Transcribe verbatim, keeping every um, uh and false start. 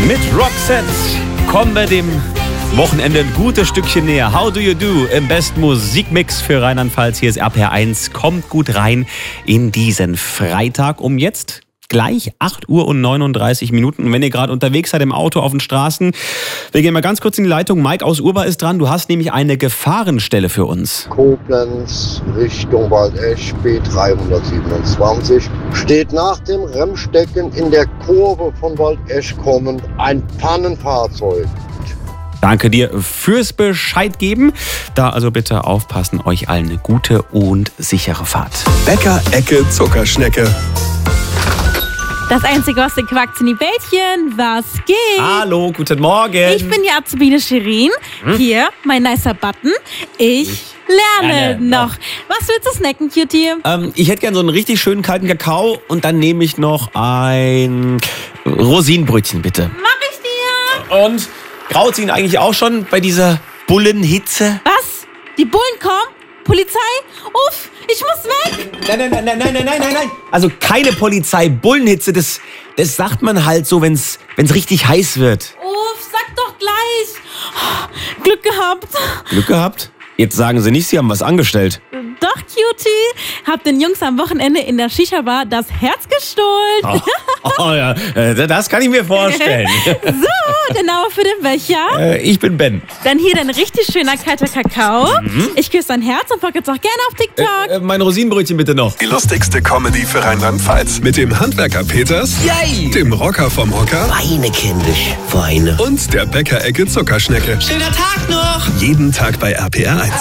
Mit Roxette kommen wir dem Wochenende ein gutes Stückchen näher. How do you do? Im besten Musikmix für Rheinland-Pfalz. Hier ist R P R eins. Kommt gut rein in diesen Freitag um jetzt gleich acht Uhr und neununddreißig Minuten. Und wenn ihr gerade unterwegs seid im Auto, auf den Straßen, wir gehen mal ganz kurz in die Leitung. Mike aus Urba ist dran. Du hast nämlich eine Gefahrenstelle für uns. Koblenz Richtung Waldesch B dreihundertsiebenundzwanzig steht nach dem Remmstecken in der Kurve von Waldesch kommend ein Pannenfahrzeug. Danke dir fürs Bescheid geben. Da also bitte aufpassen, euch allen eine gute und sichere Fahrt. Bäcker Ecke Zuckerschnecke. Das Einzige, was ihr quackt, sind die Bällchen. Was geht? Hallo, guten Morgen. Ich bin die Azubine Shirin. Hm? Hier, mein nicer Button. Ich lerne Lerne noch. noch. Was willst du snacken, Cutie? Ähm, ich hätte gern so einen richtig schönen kalten Kakao und dann nehme ich noch ein Rosinenbrötchen, bitte. Mach ich dir. Und graut Ihnen eigentlich auch schon bei dieser Bullenhitze? Was? Die Bullen kommen? Polizei? Uff, ich muss weg. Nein, nein, nein, nein, nein, nein, nein, nein. Also keine Polizei, Bullenhitze, das, das sagt man halt so, wenn's, wenn's richtig heiß wird. Uff, sag doch gleich. Glück gehabt. Glück gehabt? Jetzt sagen Sie nicht, Sie haben was angestellt. Doch, Cutie. Hab den Jungs am Wochenende in der Shisha-Bar das Herz gestohlen. Oh, oh ja, das kann ich mir vorstellen. So, der Name für den Becher. Äh, ich bin Ben. Dann hier dein richtig schöner kalter Kakao. Mhm. Ich küsse dein Herz und pack jetzt auch gerne auf TikTok. Äh, äh, mein Rosinenbrötchen bitte noch. Die lustigste Comedy für Rheinland-Pfalz. Mit dem Handwerker Peters, Yay! dem Rocker vom Hocker Weine, kindisch, Weine. und der Bäcker Ecke Zuckerschnecke. Schöner Tag noch! Jeden Tag bei R P R eins.